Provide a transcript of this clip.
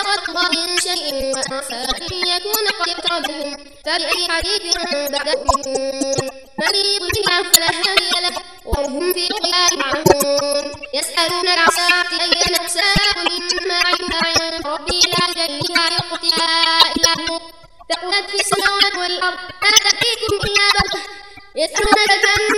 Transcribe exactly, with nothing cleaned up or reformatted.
الله من شيء وأعسى أن يكون قد اقتربهم فبأي حديث بعده يؤمنون من يضلل الله فلا هادي له وهم في طغيان يعمهون يسألون الساعة أيان الساعة قل إنما علمها عند ربي لا يجليها لوقتها إلا هو ثقلت في السماوات والأرض لا تأتيكم إلا بغتة يسألونك